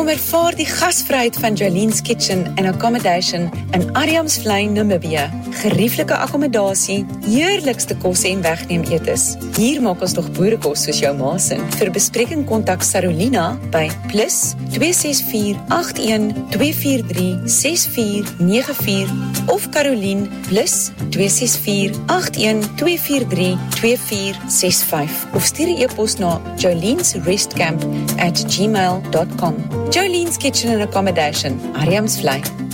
Kom ervaar die gasvryheid van Jolene's Kitchen and Accommodation in Ariamsvlei, Namibië. Gerieflike akkommodasie, heerlikste kosse en wegneem etes. Hier maak ons nog boerekos soos jou maasin. Vir bespreking kontak Sarolina by +264 81 243 6494 of Caroline +264 81 243 2465 of stuur 'n e-pos na jolenesrestcamp@gmail.com. Jolene's Kitchen and Accommodation, Ariamsvlei.